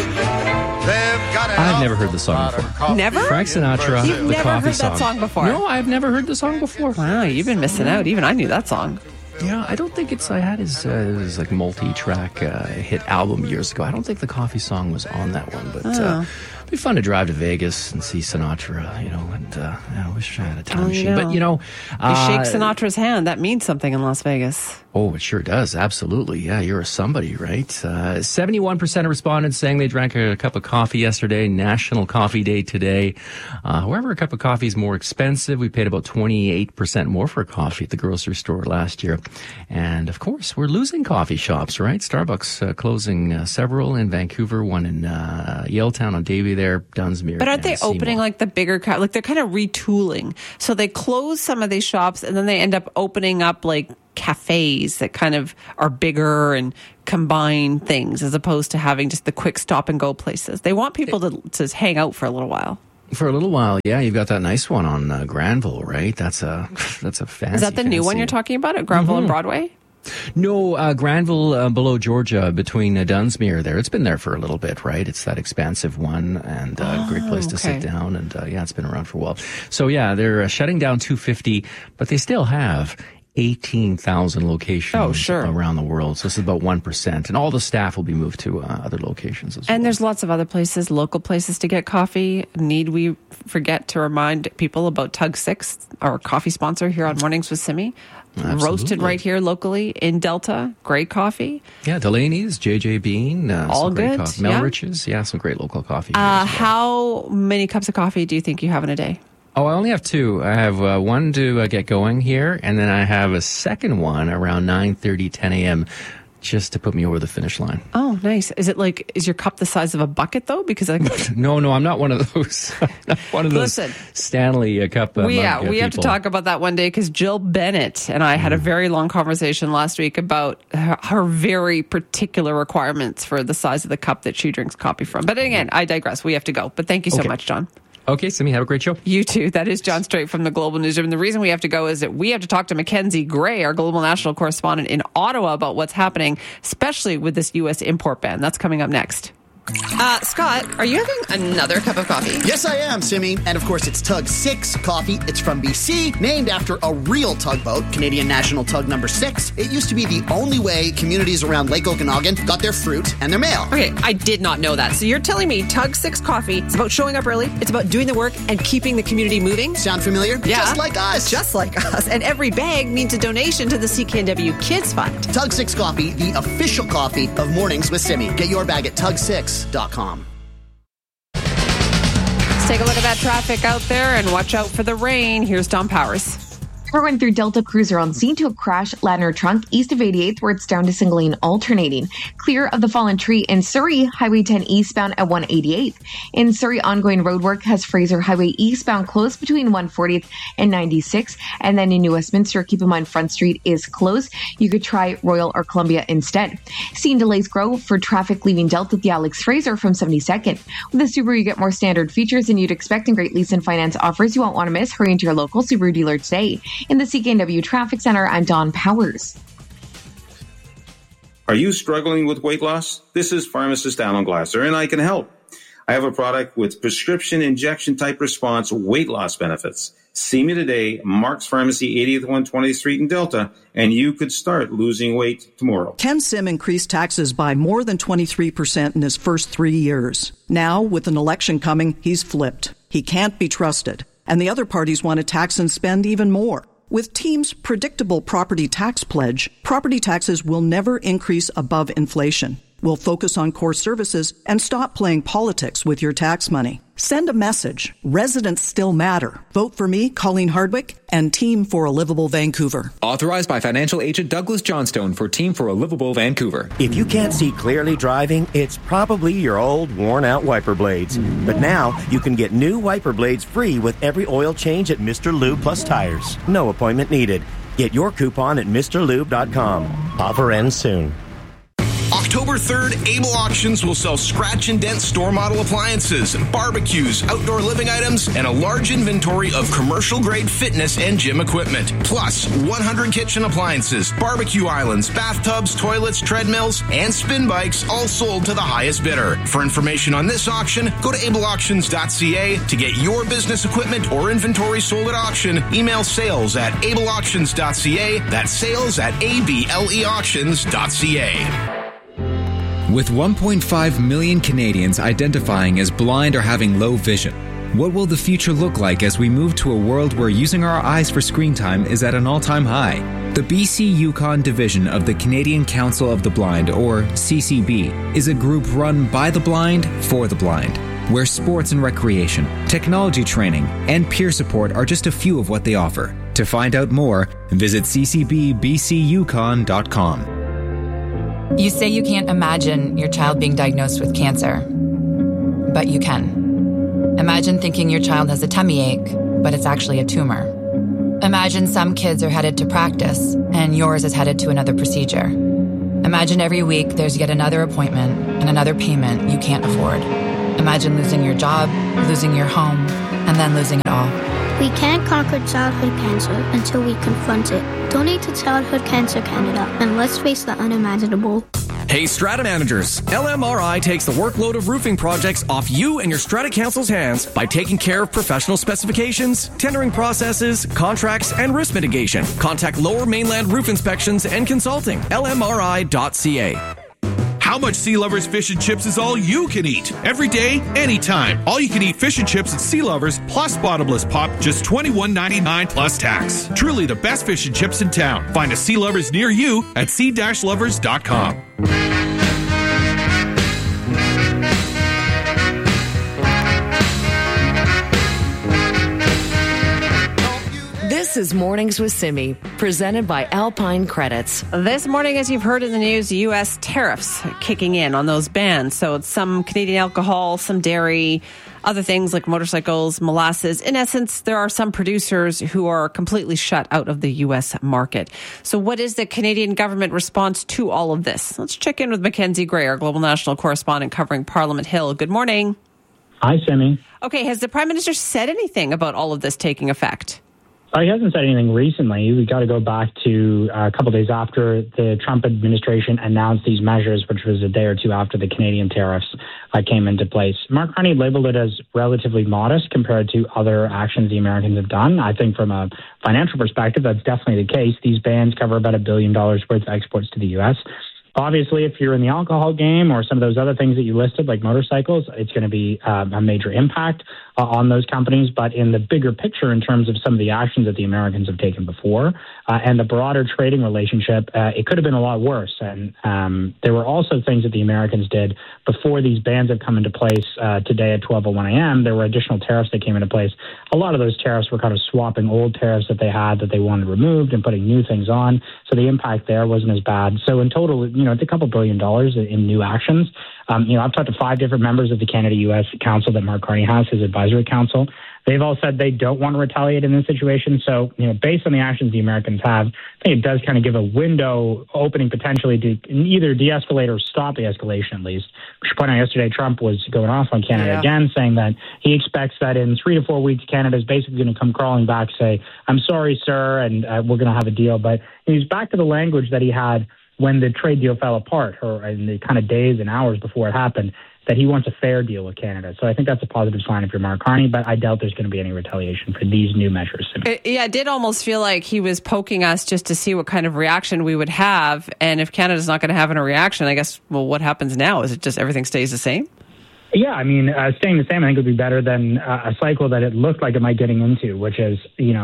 They've got I've never heard the song before. Never? Frank Sinatra, You've the never coffee heard song. that song before? No, I've never heard the song before. Wow, you've been missing out. Even I knew that song. Yeah, I don't think it's, I had his, uh, his like multi-track uh, hit album years ago. I don't think the coffee song was on that one, but Oh. uh, it'd be fun to drive to Vegas and see Sinatra, you know, and uh, I wish I had a time Oh, you machine. know. But, you know... You Uh, shake Sinatra's hand. That means something in Las Vegas. Oh, it sure does. Absolutely. Yeah, you're a somebody, right? Uh, seventy-one percent of respondents saying they drank a cup of coffee yesterday. National Coffee Day today. Uh, however, a cup of coffee is more expensive. We paid about twenty-eight percent more for a coffee at the grocery store last year. And, of course, we're losing coffee shops, right? Starbucks uh, closing uh, several in Vancouver, one in uh, Yaletown on Davie there, Dunsmuir. But aren't they and Seymour. opening like the bigger, co- like they're kind of retooling. So they close some of these shops and then they end up opening up like cafes that kind of are bigger and combine things as opposed to having just the quick stop and go places. They want people to, to hang out for a little while. For a little while, yeah. You've got that nice one on uh, Granville, right? That's a, that's a fancy, Is that the new fancy- one you're talking about at Granville Mhm. and Broadway? No, uh, Granville uh, below Georgia, between uh, Dunsmuir there. It's been there for a little bit, right? It's that expansive one and a uh, Oh, great place to okay. sit down. And uh, yeah, it's been around for a while. So yeah, they're uh, shutting down two fifty, but they still have eighteen thousand locations Oh, sure. around the world. So this is about one percent. And all the staff will be moved to uh, other locations as well. And there's lots of other places, local places to get coffee. Need we forget to remind people about Tug Six, our coffee sponsor here on Mornings with Simi? Absolutely. Roasted right here locally in Delta. Great coffee. Yeah, Delaney's, J J Bean, uh, All some great good, coffee. yeah. Melrich's, yeah, some great local coffee. here Uh, as well. how many cups of coffee do you think you have in a day? Oh, I only have two. I have uh, one to uh, get going here, and then I have a second one around nine thirty, ten a.m. just to put me over the finish line. Oh, nice. Is it like, is your cup the size of a bucket though? Because I, No, no, I'm not one of those. I'm not one of those Listen, Stanley uh, Cup uh, we, mug, yeah, uh, we have to people. talk about that one day because Jill Bennett and I had a very long conversation last week about her, her very particular requirements for the size of the cup that she drinks coffee from. But again, I digress. We have to go. But thank you so Okay. much, John. Okay, Simi, have a great show. You too. That is John Strait from the Global Newsroom. And the reason we have to go is that we have to talk to Mackenzie Gray, our global national correspondent in Ottawa, about what's happening, especially with this U S import ban. That's coming up next. Uh, Scott, are you having another cup of coffee? Yes, I am, Simi. And of course, it's Tug Six coffee. It's from B C, named after a real tugboat, Canadian National Tug Number Six. It used to be the only way communities around Lake Okanagan got their fruit and their mail. Okay, I did not know that. So you're telling me Tug Six coffee, it's about showing up early, it's about doing the work and keeping the community moving? Sound familiar? Yeah. Just like us. Just like us. And every bag means a donation to the C K N W Kids Fund. Tug Six coffee, the official coffee of Mornings with Simi. Get your bag at tug six dot com. Let's take a look at that traffic out there and watch out for the rain. Here's Don Powers. We're going through Delta Cruiser on scene to a crash, Ladner Trunk, east of eighty-eighth, where it's down to single lane alternating. Clear of the fallen tree in Surrey, Highway ten eastbound at one eighty-eighth. In Surrey, ongoing roadwork has Fraser Highway eastbound closed between one fortieth and ninety-sixth. And then in New Westminster, keep in mind Front Street is closed. You could try Royal or Columbia instead. Seeing delays grow for traffic leaving Delta at the Alex Fraser from seventy-second. With the Subaru, you get more standard features than you'd expect and great lease and finance offers you won't want to miss. Hurry into your local Subaru dealer today. In the C K N W Traffic Center, I'm Dawn Powers. Are you struggling with weight loss? This is pharmacist Alan Glasser, and I can help. I have a product with prescription injection type response weight loss benefits. See me today, Mark's Pharmacy, eightieth one twentieth Street in Delta, and you could start losing weight tomorrow. Ken Sim increased taxes by more than twenty-three percent in his first three years. Now, with an election coming, he's flipped. He can't be trusted. And the other parties want to tax and spend even more. With Team's predictable property tax pledge, property taxes will never increase above inflation. We'll focus on core services and stop playing politics with your tax money. Send a message. Residents still matter. Vote for me, Colleen Hardwick, and Team for a Livable Vancouver. Authorized by financial agent Douglas Johnstone for Team for a Livable Vancouver. If you can't see clearly driving, it's probably your old, worn-out wiper blades. But now, you can get new wiper blades free with every oil change at Mister Lube Plus Tires. No appointment needed. Get your coupon at Mr Lube dot com. Offer ends soon. October third, Able Auctions will sell scratch and dent store model appliances, barbecues, outdoor living items, and a large inventory of commercial grade fitness and gym equipment. Plus, one hundred kitchen appliances, barbecue islands, bathtubs, toilets, treadmills, and spin bikes, all sold to the highest bidder. For information on this auction, go to able auctions dot c a. To get your business equipment or inventory sold at auction, email sales at able auctions dot c a. That's sales at able auctions dot c a. With one point five million Canadians identifying as blind or having low vision, what will the future look like as we move to a world where using our eyes for screen time is at an all-time high? The B C Yukon division of the Canadian Council of the Blind, or C C B, is a group run by the blind for the blind, where sports and recreation, technology training, and peer support are just a few of what they offer. To find out more, visit c c b b c yukon dot com. You say you can't imagine your child being diagnosed with cancer, but you can. Imagine thinking your child has a tummy ache, but it's actually a tumor. Imagine some kids are headed to practice, and yours is headed to another procedure. Imagine every week there's yet another appointment and another payment you can't afford. Imagine losing your job, losing your home, and then losing it all. We can't conquer childhood cancer until we confront it. Donate to Childhood Cancer Canada, and let's face the unimaginable. Hey, Strata managers, L M R I takes the workload of roofing projects off you and your Strata Council's hands by taking care of professional specifications, tendering processes, contracts, and risk mitigation. Contact Lower Mainland Roof Inspections and Consulting, L M R I dot c a. How much Sea Lovers fish and chips is all you can eat? Every day, anytime. All you can eat fish and chips at Sea Lovers plus bottomless pop, just twenty-one ninety-nine plus tax. Truly the best fish and chips in town. Find a Sea Lovers near you at sea lovers dot com. This is Mornings with Simi, presented by Alpine Credits. This morning, as you've heard in the news, U S tariffs kicking in on those bans. So it's some Canadian alcohol, some dairy, other things like motorcycles, molasses. In essence, there are some producers who are completely shut out of the U S market. So what is the Canadian government response to all of this? Let's check in with Mackenzie Gray, our global national correspondent covering Parliament Hill. Good morning. Hi, Simi. Okay, has the Prime Minister said anything about all of this taking effect? Uh, he hasn't said anything recently. We got to go back to uh, a couple of days after the Trump administration announced these measures, which was a day or two after the Canadian tariffs uh, came into place. Mark Carney labeled it as relatively modest compared to other actions the Americans have done. I think from a financial perspective, that's definitely the case. These bans cover about a billion dollars worth of exports to the U S. Obviously, if you're in the alcohol game or some of those other things that you listed, like motorcycles, it's going to be um, a major impact uh, on those companies. But in the bigger picture, in terms of some of the actions that the Americans have taken before uh, and the broader trading relationship, uh, it could have been a lot worse. And um, there were also things that the Americans did before these bans have come into place uh, today at twelve oh one a.m. There were additional tariffs that came into place. A lot of those tariffs were kind of swapping old tariffs that they had that they wanted removed and putting new things on. So the impact there wasn't as bad. So in total, you know, it's a couple billion dollars in new actions. Um, you know, I've talked to five different members of the Canada-U S Council that Mark Carney has, his advisory council. They've all said they don't want to retaliate in this situation. So, you know, based on the actions the Americans have, I think it does kind of give a window opening potentially to either de-escalate or stop the escalation at least. We should point out yesterday Trump was going off on Canada yeah. again, saying that he expects that in three to four weeks, Canada is basically going to come crawling back, say, I'm sorry, sir, and uh, we're going to have a deal. But he's back to the language that he had when the trade deal fell apart, or in the kind of days and hours before it happened, that he wants a fair deal with Canada. So I think that's a positive sign if you're Mark Carney, but I doubt there's going to be any retaliation for these new measures. It, yeah, it did almost feel like he was poking us just to see what kind of reaction we would have. And if Canada's not going to have a reaction, I guess, well, what happens now? Is it just everything stays the same? Yeah, I mean, uh, staying the same, I think would be better than uh, a cycle that it looked like it might getting into, which is, you know,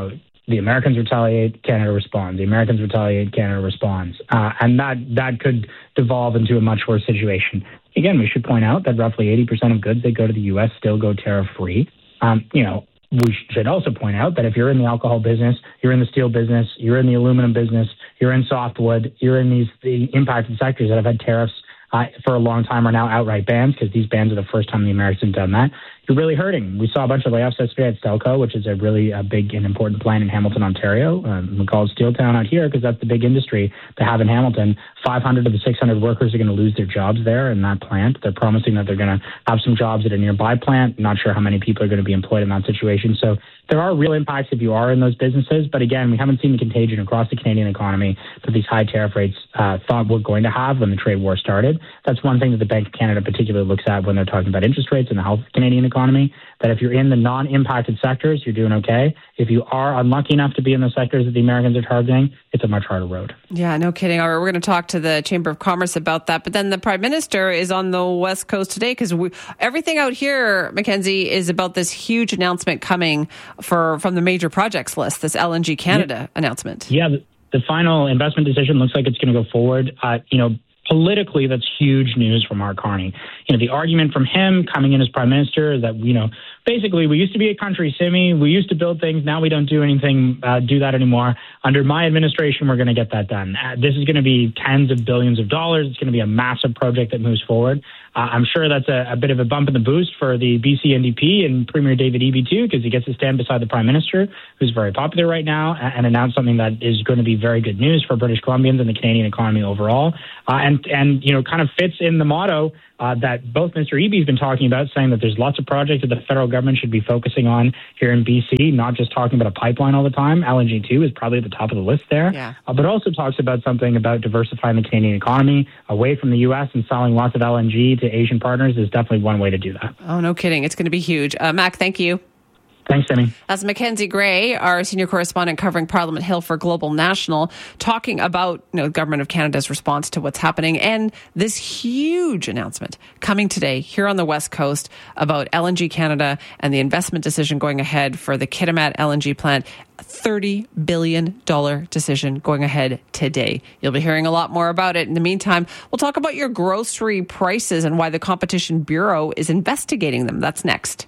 The Americans retaliate, Canada responds. The Americans retaliate, Canada responds. Uh, and that, that could devolve into a much worse situation. Again, we should point out that roughly eighty percent of goods that go to the U S still go tariff-free. Um, you know, we should also point out that if you're in the alcohol business, you're in the steel business, you're in the aluminum business, you're in softwood, you're in these the impacted sectors that have had tariffs uh, for a long time are now outright bans, because these bans are the first time the Americans have done that. You're really hurting. We saw a bunch of layoffs yesterday at Stelco, which is a really uh, big and important plant in Hamilton, Ontario. Um, we call it Steeltown out here because that's the big industry they have in Hamilton. five hundred of the six hundred workers are going to lose their jobs there in that plant. They're promising that they're going to have some jobs at a nearby plant. Not sure how many people are going to be employed in that situation. So there are real impacts if you are in those businesses. But again, we haven't seen the contagion across the Canadian economy that these high tariff rates uh, thought we're going to have when the trade war started. That's one thing that the Bank of Canada particularly looks at when they're talking about interest rates and the health of the Canadian economy, that if you're in the non-impacted sectors, you're doing okay. If you are unlucky enough to be in the sectors that the Americans are targeting, it's a much harder road. Yeah, no kidding. All right, we're going to talk to the Chamber of Commerce about that. But then the Prime Minister is on the West Coast today, because everything out here, Mackenzie, is about this huge announcement coming for from the major projects list, this L N G Canada yeah. announcement. Yeah, the, the final investment decision looks like it's going to go forward. Uh, you know, politically, that's huge news for Mark Carney. You know, the argument from him coming in as Prime Minister is that, you know, basically, we used to be a country, Simi. We used to build things. Now we don't do anything, uh, do that anymore. Under my administration, we're going to get that done. Uh, this is going to be tens of billions of dollars. It's going to be a massive project that moves forward. Uh, I'm sure that's a, a bit of a bump in the boost for the B C N D P and Premier David Eby too, because he gets to stand beside the Prime Minister, who's very popular right now, and, and announce something that is going to be very good news for British Columbians and the Canadian economy overall. Uh, and, and, you know, kind of fits in the motto Uh, that both Mister Eby has been talking about, saying that there's lots of projects that the federal government should be focusing on here in B C, not just talking about a pipeline all the time. L N G two is probably at the top of the list there, yeah. uh, but also talks about something about diversifying the Canadian economy away from the U S and selling lots of L N G to Asian partners is definitely one way to do that. Oh, no kidding. It's going to be huge. Uh, Mac, thank you. Thanks, Demi. That's Mackenzie Gray, our senior correspondent covering Parliament Hill for Global National, talking about you know, the Government of Canada's response to what's happening and this huge announcement coming today here on the West Coast about L N G Canada and the investment decision going ahead for the Kitimat L N G plant. A thirty billion dollars decision going ahead today. You'll be hearing a lot more about it. In the meantime, we'll talk about your grocery prices and why the Competition Bureau is investigating them. That's next.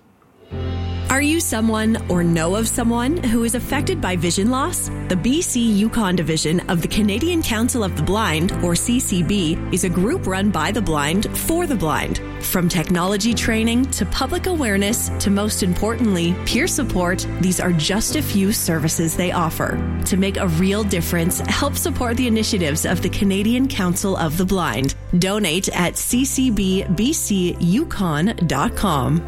Are you someone or know of someone who is affected by vision loss? The B C Yukon division of the Canadian Council of the Blind, or C C B, is a group run by the blind for the blind. From technology training to public awareness to, most importantly, peer support, these are just a few services they offer. To make a real difference, help support the initiatives of the Canadian Council of the Blind. Donate at c c b b c yukon dot com.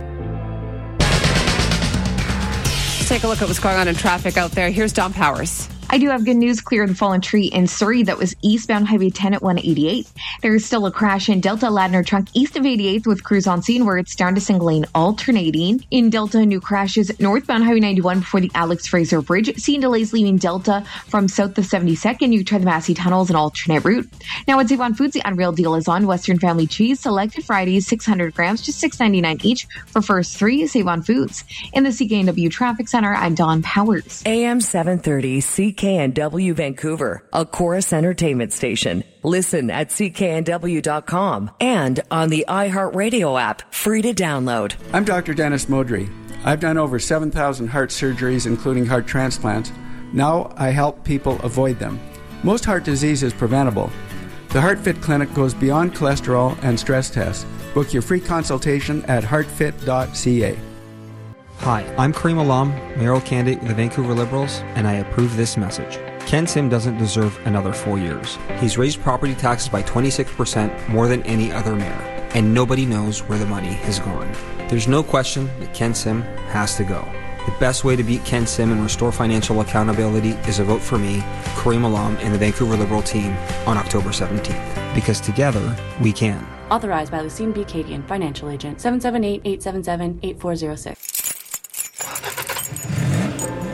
Take a look at what's going on in traffic out there. Here's Don Powers. I do have good news. Clear the fallen tree in Surrey that was eastbound Highway ten at one eighty-eight. There is still a crash in Delta Ladner Trunk east of eighty-eighth with crews on scene where it's down to single lane alternating. In Delta, new crashes northbound Highway ninety-one before the Alex Fraser Bridge. Seeing delays leaving Delta from south of seventy-second. You try the Massey Tunnels an alternate route. Now at Save-On Foods, the unreal deal is on. Western Family Cheese, selected Fridays, six hundred grams, just six ninety-nine each for first three. Save-On Foods. In the C K N W Traffic Center, I'm Dawn Powers. A M seven thirty C K N W Vancouver, a Chorus Entertainment station. Listen at c k n w dot com and on the iHeartRadio app, free to download. I'm Doctor Dennis Modry. I've done over seven thousand heart surgeries, including heart transplants. Now I help people avoid them. Most heart disease is preventable. The HeartFit Clinic goes beyond cholesterol and stress tests. Book your free consultation at heart fit dot c a. Hi, I'm Kareem Alam, mayoral candidate with the Vancouver Liberals, and I approve this message. Ken Sim doesn't deserve another four years. He's raised property taxes by twenty-six percent more than any other mayor, and nobody knows where the money has gone. There's no question that Ken Sim has to go. The best way to beat Ken Sim and restore financial accountability is a vote for me, Kareem Alam, and the Vancouver Liberal team on October seventeenth. Because together, we can. Authorized by Lucine B. Kagan, Financial Agent, seven seven eight, eight seven seven, eight four zero six.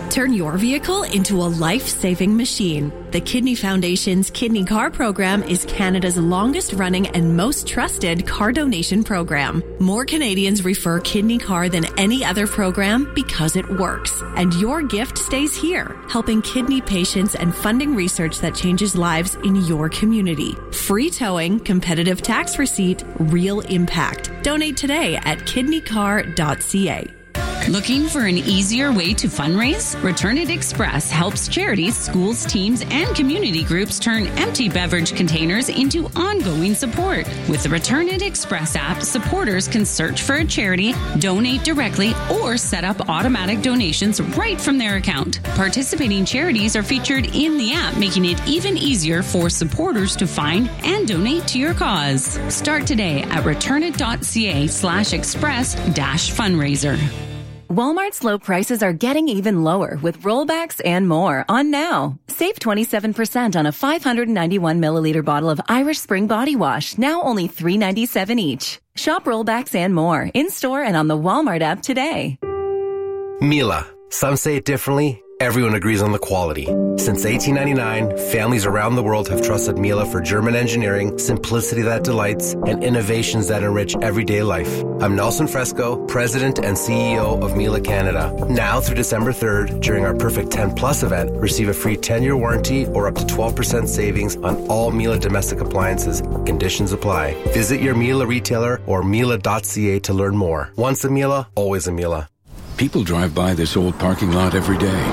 Turn your vehicle into a life-saving machine. The Kidney Foundation's Kidney Car program is Canada's longest-running and most trusted car donation program. More Canadians refer Kidney Car than any other program because it works. And your gift stays here, helping kidney patients and funding research that changes lives in your community. Free towing, competitive tax receipt, real impact. Donate today at kidney car dot c a. Looking for an easier way to fundraise? Return It Express helps charities, schools, teams, and community groups turn empty beverage containers into ongoing support. With the Return It Express app, supporters can search for a charity, donate directly, or set up automatic donations right from their account. Participating charities are featured in the app, making it even easier for supporters to find and donate to your cause. Start today at returnit.ca slash express dash fundraiser. Walmart's low prices are getting even lower with rollbacks and more on now. Save twenty-seven percent on a five hundred ninety-one milliliter bottle of Irish Spring Body Wash, now only three ninety-seven each. Shop rollbacks and more in-store and on the Walmart app today. Miele. Some say it differently. Everyone agrees on the quality. Since eighteen ninety-nine, families around the world have trusted Miele for German engineering, simplicity that delights, and innovations that enrich everyday life. I'm Nelson Fresco, President and C E O of Miele Canada. Now through December third, during our Perfect ten Plus event, receive a free ten-year warranty or up to twelve percent savings on all Miele domestic appliances. Conditions apply. Visit your Miele retailer or miele dot c a to learn more. Once a Miele, always a Miele. People drive by this old parking lot every day.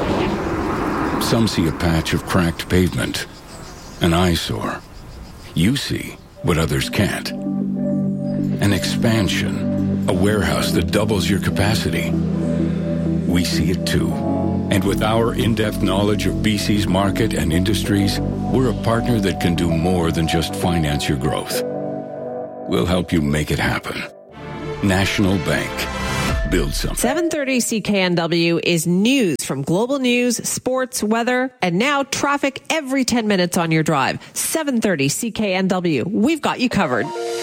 Some see a patch of cracked pavement, an eyesore. You see what others can't. An expansion, a warehouse that doubles your capacity. We see it too. And with our in-depth knowledge of B C's market and industries, we're a partner that can do more than just finance your growth. We'll help you make it happen. National Bank. Build something. seven thirty C K N W is news from Global News, sports, weather, and now traffic every ten minutes on your drive. seven thirty C K N W. We've got you covered.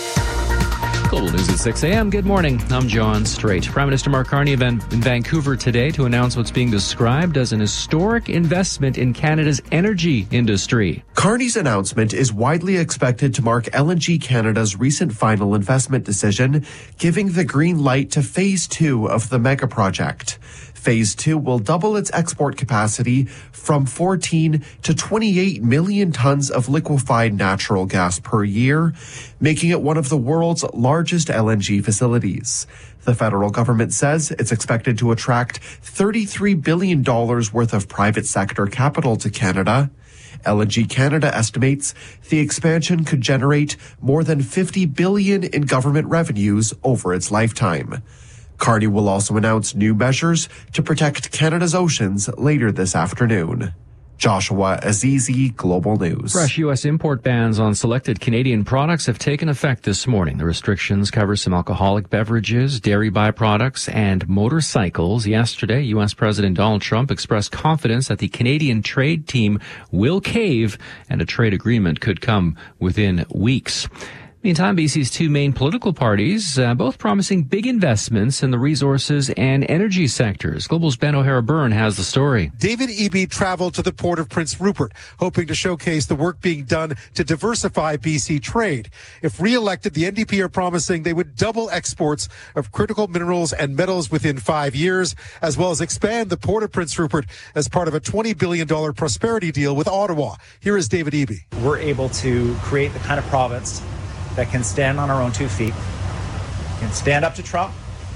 Global News at six a.m. Good morning. I'm John Strait. Prime Minister Mark Carney in Vancouver today to announce what's being described as an historic investment in Canada's energy industry. Carney's announcement is widely expected to mark L N G Canada's recent final investment decision, giving the green light to phase two of the mega project. Phase two will double its export capacity from fourteen to twenty-eight million tons of liquefied natural gas per year, making it one of the world's largest L N G facilities. The federal government says it's expected to attract thirty-three billion dollars worth of private sector capital to Canada. L N G Canada estimates the expansion could generate more than fifty billion dollars in government revenues over its lifetime. Carney will also announce new measures to protect Canada's oceans later this afternoon. Joshua Azizi, Global News. Fresh U S import bans on selected Canadian products have taken effect this morning. The restrictions cover some alcoholic beverages, dairy byproducts, and motorcycles. Yesterday, U S President Donald Trump expressed confidence that the Canadian trade team will cave and a trade agreement could come within weeks. Meantime, B C's two main political parties, uh, both promising big investments in the resources and energy sectors. Global's Ben O'Hara-Byrne has the story. David Eby traveled to the port of Prince Rupert, hoping to showcase the work being done to diversify B C trade. If re-elected, the N D P are promising they would double exports of critical minerals and metals within five years, as well as expand the port of Prince Rupert as part of a twenty billion dollars prosperity deal with Ottawa. Here is David Eby. We're able to create the kind of province that can stand on our own two feet, can stand up to Trump,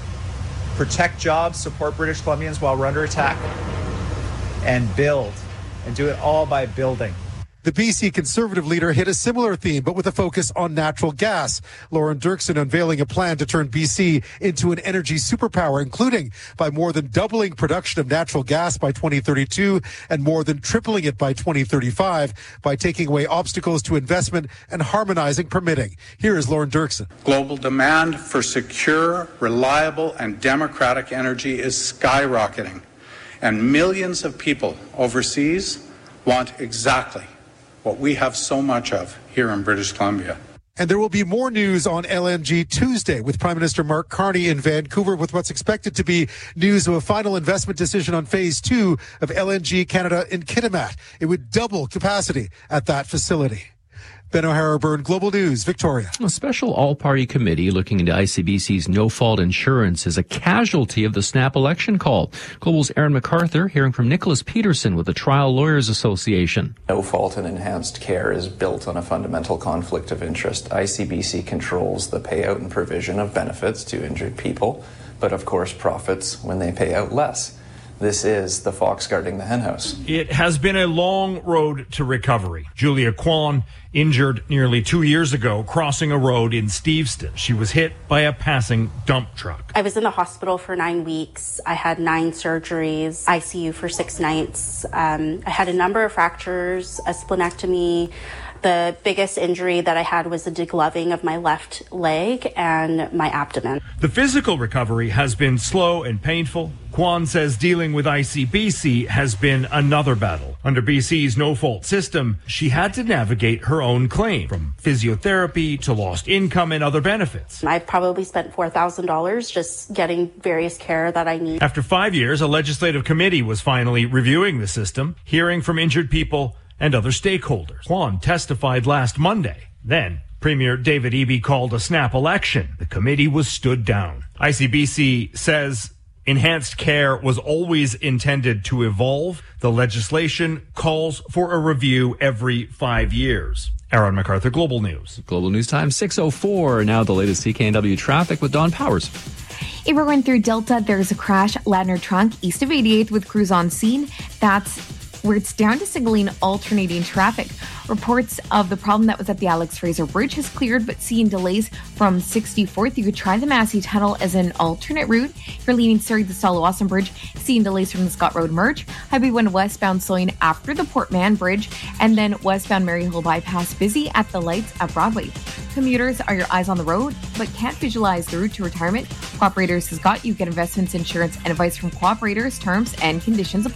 protect jobs, support British Columbians while we're under attack, and build, and do it all by building. The B C Conservative leader hit a similar theme, but with a focus on natural gas. Lauren Dirksen unveiling a plan to turn B C into an energy superpower, including by more than doubling production of natural gas by twenty thirty-two and more than tripling it by twenty thirty-five by taking away obstacles to investment and harmonizing permitting. Here is Lauren Dirksen. Global demand for secure, reliable, and democratic energy is skyrocketing, and millions of people overseas want exactly what we have so much of here in British Columbia. And there will be more news on L N G Tuesday with Prime Minister Mark Carney in Vancouver with what's expected to be news of a final investment decision on phase two of L N G Canada in Kitimat. It would double capacity at that facility. Ben O'Hara-Byrne, Global News, Victoria. A special all-party committee looking into I C B C's no-fault insurance is a casualty of the snap election call. Global's Aaron MacArthur hearing from Nicholas Peterson with the Trial Lawyers Association. No-fault and enhanced care is built on a fundamental conflict of interest. I C B C controls the payout and provision of benefits to injured people, but of course profits when they pay out less. This is the fox guarding the henhouse. It has been a long road to recovery. Julia Kwan injured nearly two years ago crossing a road in Steveston. She was hit by a passing dump truck. I was in the hospital for nine weeks. I had nine surgeries, I C U for six nights. Um, I had a number of fractures, a splenectomy. The biggest injury that I had was a degloving of my left leg and my abdomen. The physical recovery has been slow and painful. Kwan says dealing with I C B C has been another battle. Under B C's no-fault system, she had to navigate her own claim, from physiotherapy to lost income and other benefits. I've probably spent four thousand dollars just getting various care that I need. After five years, a legislative committee was finally reviewing the system, hearing from injured people and other stakeholders. Kwan testified last Monday. Then, Premier David Eby called a snap election. The committee was stood down. I C B C says enhanced care was always intended to evolve. The legislation calls for a review every five years. Aaron MacArthur, Global News. Global News Time, six oh four. Now the latest C K N W traffic with Don Powers. If we're going through Delta, there's a crash, Ladner Trunk, east of eighty-eighth with crews on scene. That's where it's down to signaling alternating traffic. Reports of the problem that was at the Alex Fraser Bridge has cleared, but seeing delays from sixty-fourth. You could try the Massey Tunnel as an alternate route. If you're leaving Surrey, the Stalawasan Bridge, seeing delays from the Scott Road Merge. Highway one westbound slowing after the Port Mann Bridge, and then westbound Maryhill Bypass busy at the lights at Broadway. Commuters are your eyes on the road, but can't visualize the route to retirement. Cooperators has got you. Get investments, insurance, and advice from Cooperators. Terms and conditions apply.